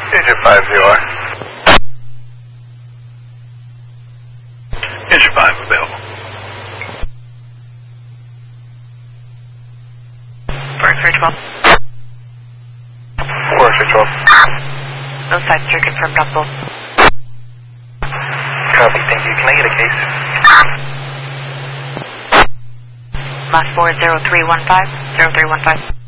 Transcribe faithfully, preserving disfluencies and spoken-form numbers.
Engine five zero. Engine five available. four three twelve. four three twelve. No side three confirmed on both. Copy, thank you. Can I get a case? Last four zero three one five, zero three one five.